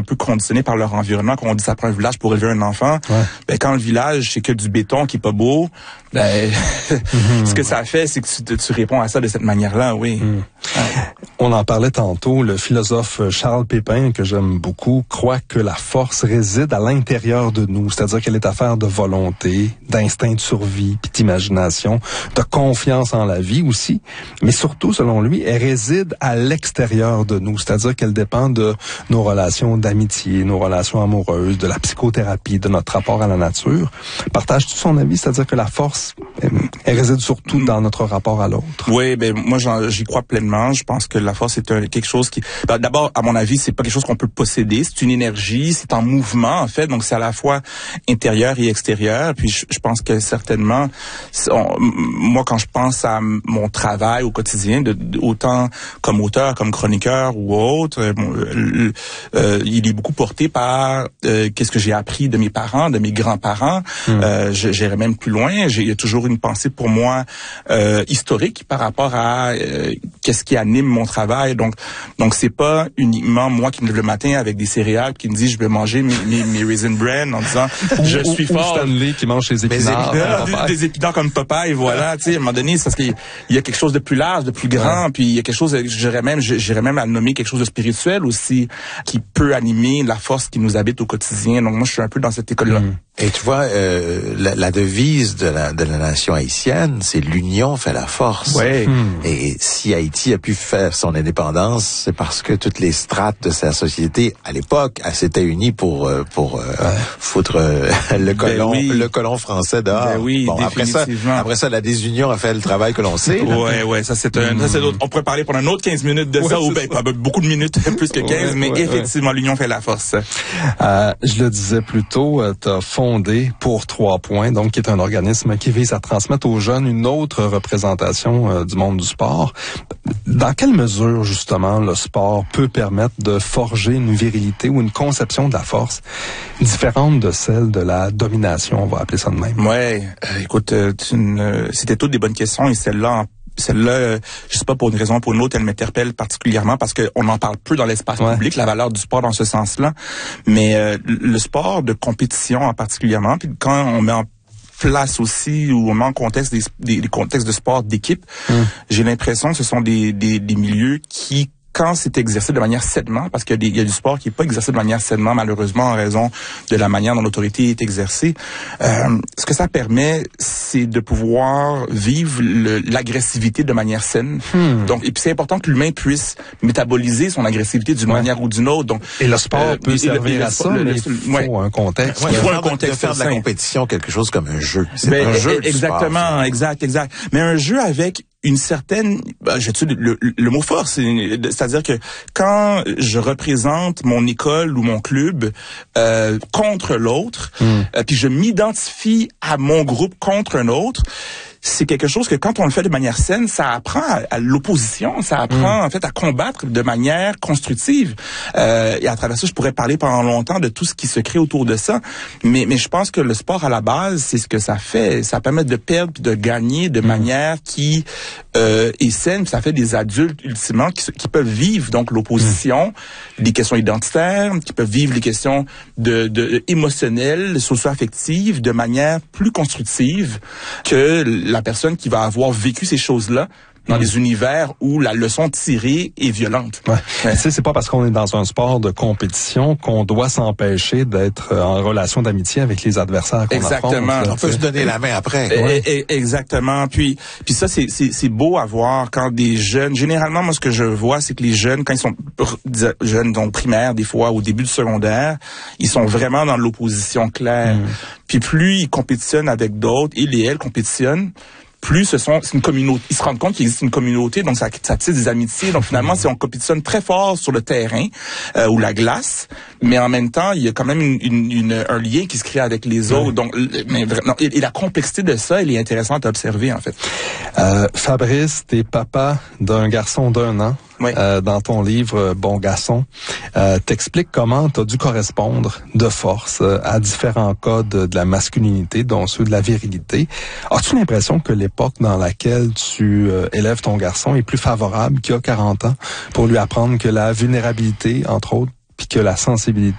peu conditionnés par leur environnement. Quand on dit ça prend un village pour élever un enfant, ben quand le village c'est que du béton qui est pas beau, ben ce que ça fait, c'est que tu réponds à ça de cette manière-là, oui. On en parlait tantôt, le philosophe Charles Pépin, que j'aime beaucoup, croit que la force réside à l'intérieur de nous, c'est-à-dire qu'elle est affaire de volonté, d'instinct de survie, puis d'imagination, de confiance en la vie aussi, mais surtout, selon lui, elle réside à l'extérieur de nous, c'est-à-dire qu'elle dépend de nos relations d'amitié, nos relations amoureuses, de la psychothérapie, de notre rapport à la nature. Partage-tu son avis, c'est-à-dire que la force, elle réside surtout dans notre rapport à l'autre? Oui, ben moi j'y crois pleinement. Je pense que la force c'est quelque chose qui, d'abord à mon avis, c'est pas quelque chose qu'on peut posséder. C'est une énergie, c'est en mouvement en fait. Donc c'est à la fois intérieur et extérieur. Puis je pense que certainement, moi quand je pense à mon travail au quotidien, autant comme auteur, comme chroniqueur ou autre, il est beaucoup porté par qu'est-ce que j'ai appris de mes parents, de mes grands-parents. J'irais même plus loin. Il y a toujours une pensée pour moi historique par rapport à qu'est-ce qui anime mon travail. Donc c'est pas uniquement moi qui me lève le matin avec des céréales qui me dit je vais manger mes Raisin Bran en disant je suis fort. Ou Stanley qui mange ses épinards. Des épinards comme Popeye, voilà. Tu sais, à un moment donné, c'est parce qu'il y a quelque chose de plus large, de plus grand, puis il y a quelque chose, j'irais même à nommer quelque chose de spirituel aussi, qui peut animer la force qui nous habite au quotidien. Donc moi, je suis un peu dans cette école-là. Et tu vois, la devise de la nation haïtienne, c'est l'union fait la force. Ouais. Et si Haïti a pu faire son indépendance, c'est parce que toutes les strates de sa société, à l'époque, s'étaient unies pour foutre le colon français dehors. Ben oui, bon, après ça, la désunion a fait le travail que l'on sait. Ouais, ça c'est d'autres. On pourrait parler pendant un autre 15 minutes de ça, ou pas beaucoup de minutes, plus que 15, mais effectivement, l'union fait la force. Je le disais plus tôt, t'as fondé Pour 3 points, donc qui est un organisme qui vise à transmettre aux jeunes une autre représentation du monde du sport. Dans quelle mesure, justement, le sport peut permettre de forger une virilité ou une conception de la force différente de celle de la domination, on va appeler ça de même? Ouais, écoute, c'était toutes des bonnes questions et celle-là, je sais pas, pour une raison ou pour une autre, elle m'interpelle particulièrement parce qu'on en parle peu dans l'espace public, la valeur du sport dans ce sens-là. Mais le sport de compétition en particulièrement, puis quand on met en place aussi, ou on met en contexte des contextes de sport d'équipe, j'ai l'impression que ce sont des milieux qui, quand c'est exercé de manière sainement, parce qu'il y a du sport qui n'est pas exercé de manière sainement, malheureusement, en raison de la manière dont l'autorité est exercée, ce que ça permet, c'est de pouvoir vivre l'agressivité de manière saine. Donc, et puis c'est important que l'humain puisse métaboliser son agressivité d'une manière ou d'une autre. Donc, et le sport peut servir à ça, mais il faut un contexte. Il faut un contexte de faire de la compétition quelque chose comme un jeu. C'est un jeu. Exactement, exact. Mais un jeu avec une certaine, le mot force, c'est-à-dire que quand je représente mon école ou mon club contre l'autre, puis je m'identifie à mon groupe contre un autre, c'est quelque chose que quand on le fait de manière saine, ça apprend à l'opposition, ça apprend en fait à combattre de manière constructive. Et à travers ça, je pourrais parler pendant longtemps de tout ce qui se crée autour de ça. Mais je pense que le sport à la base, c'est ce que ça fait. Ça permet de perdre puis de gagner de manière qui est saine. Puis ça fait des adultes ultimement qui peuvent vivre donc l'opposition, les questions identitaires, qui peuvent vivre les questions de émotionnelles, socio-affectives de manière plus constructive que la personne qui va avoir vécu ces choses-là dans des univers où la leçon tirée est violente. Tu sais, c'est pas parce qu'on est dans un sport de compétition qu'on doit s'empêcher d'être en relation d'amitié avec les adversaires qu'on affronte. Exactement. On peut se donner la main après. Exactement. Puis ça, c'est beau à voir quand des jeunes, généralement, moi, ce que je vois, c'est que les jeunes, quand ils sont jeunes, donc primaires, des fois, au début du secondaire, ils sont vraiment dans l'opposition claire. Puis plus ils compétitionnent avec d'autres, ils et elles compétitionnent, plus c'est une communauté. Ils se rendent compte qu'il existe une communauté, donc ça tisse des amitiés. Donc finalement, c'est on compétitionne très fort sur le terrain ou la glace, mais en même temps, il y a quand même un lien qui se crée avec les autres. Donc, et la complexité de ça, elle est intéressante à observer en fait. Fabrice, t'es papa d'un garçon d'1 an. Oui. Dans ton livre Bon garçon, t'expliques comment t'as dû correspondre de force à différents codes de la masculinité, dont ceux de la virilité. As-tu l'impression que l'époque dans laquelle tu élèves ton garçon est plus favorable qu'il y a 40 ans pour lui apprendre que la vulnérabilité, entre autres, puis que la sensibilité